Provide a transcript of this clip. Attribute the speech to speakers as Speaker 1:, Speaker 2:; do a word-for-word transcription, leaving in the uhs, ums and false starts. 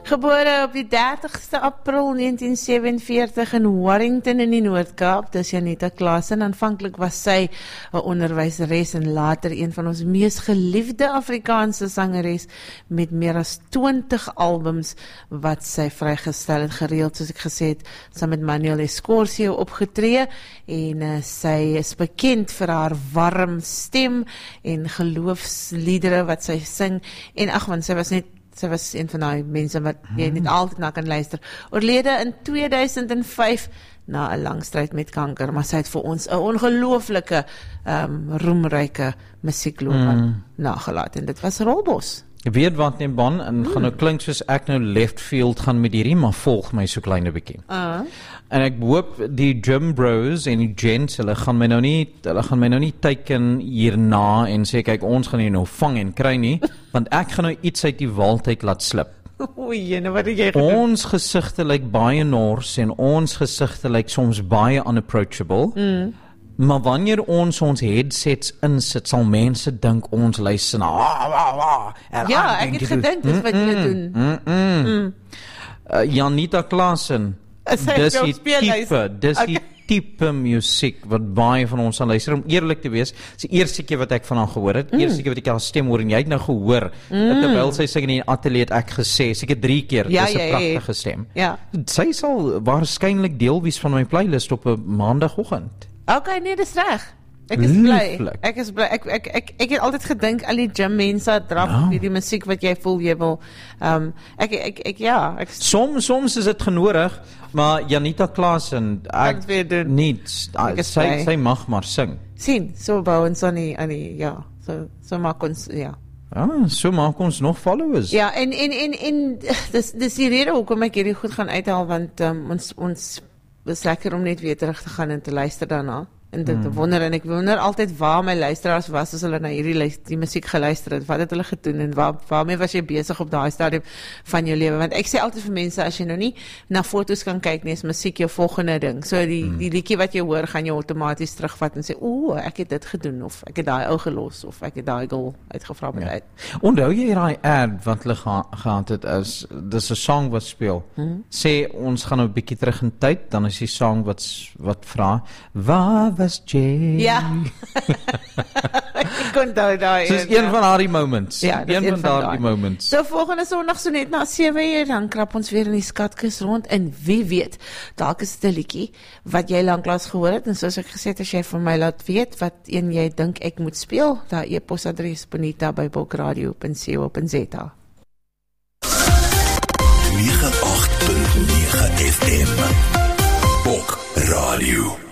Speaker 1: Gebore op die dertigste April negentien sewenveertig in Warrington in die Noord-Kaap, dis Janita Klaasen. Aanvanklik was sy 'n onderwyseres en later een van ons mees geliefde Afrikaanse sangeres met meer as twintig albums wat sy vrygestel het, gereeld, soos ek gesê het, saam met Manuel Escorcio opgetree en uh, sy is bekend vir haar warm stem en geloofsliedere wat sy sing en ag want sy was net Sy was een van die mense wat jy net altyd na kan luister. Oorlede in twee duisend vyf na 'n lang stryd met kanker, maar sy het vir ons 'n ongelooflike um, roemryke musiekloopbaan mm. nagelaat en dit was Rolbos.
Speaker 2: Jy weet wat neem ban en mm. gaan nou klink soos ek nou left field gaan met hierdie, maar volg my so klein 'n bietjie. Uh. En ek hoop die gym bros en die gents, hulle gaan my nou nie hulle gaan my nou nie teiken hierna en sê kyk ons gaan hier nou vang en kry nie, want ek gaan nou iets uit die waldheid laat slip.
Speaker 1: Oei, nou wat het jy gedoen?
Speaker 2: Ons gesigte lyk baie nors en ons gesigte lyk soms baie unapproachable. Mm. Maar wanneer ons ons headsets insit, sal mense dink ons luister na ah, ah, ah,
Speaker 1: ja, ek het gedink dis wat jy doen.
Speaker 2: Mm -mm. Mm. Uh, Janita Klaasen, dis die type, dis die type musiek wat baie van ons sal luister. Om eerlik te wees, dis die eerste keer wat ek van haar gehoor het, mm. eerste keer wat ek haar stem hoor en jy het nou gehoor, mm. terwyl sy sing in die ateljee het ek gesê, seker drie keer,
Speaker 1: ja,
Speaker 2: dis 'n
Speaker 1: ja,
Speaker 2: pragtige stem.
Speaker 1: Ja.
Speaker 2: Sy sal waarskynlik deel wees van my playlist op 'n maandagooggend.
Speaker 1: Okay, nee, dis reg. Ek is bly. Ek is bly. Ek ek ek ek het altyd gedink al die gym mense draf no. die, die musiek wat jy voel jy wil. Um ek ek ek ja, ek
Speaker 2: soms soms is dit genodig, maar Janita Klaasen, ek niet sy sy mag maar sing.
Speaker 1: Sien, so bou ons aan die aan die ja, so so maak ons ja.
Speaker 2: Ja, so maak ons nog followers.
Speaker 1: Ja, en en en en dis dis die rede hoekom ek hierdie goed gaan uithaal want um, ons ons is lekker om net weer terug te gaan en te luister daarna. En dit hmm. wonder, en ek wonder altyd waar my luisteraars was as hulle na hierdie die musiek geluister het, wat het hulle gedoen en waar, waarmee was jy besig op daai stadium van jou lewe, want ek sê altyd vir mense, as jy nou nie na foto's kan kyk nie, is musiek jou volgende ding, so die, hmm. die liedjie wat jy hoor, gaan jy outomaties terugvat en sê, oeh, ek het dit gedoen, of ek het daai ou gelos, of ek het daai girl uitgevra met ja. uit.
Speaker 2: Onthou jy daai ad, wat hulle gehad het, is, dis 'n song wat speel, hmm. sê, ons gaan nou 'n bietjie terug in tyd, dan is die song wat, wat vra, waar was Jay?
Speaker 1: Ja. Ek kon daai daai.
Speaker 2: Dis een van daardie moments.
Speaker 1: Ja,
Speaker 2: een, een van daardie moments.
Speaker 1: So volgende Sondag so net na sewe uur dan krap ons weer in die skatkis rond en wie weet, dalk is dit 'n liedjie wat jy lanklaas gehoor het en soos ek gesê het, as jy vir my laat weet wat een jy dink ek moet speel, daai e-posadres bonita by bokradio punt co punt za.
Speaker 3: nege agt punt nege F M Bok Radio.